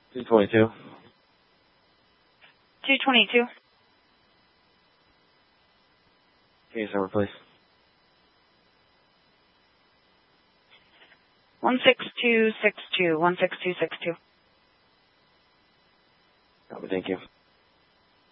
222. 222. Case number, please. 16262. 16262. Copy, thank you.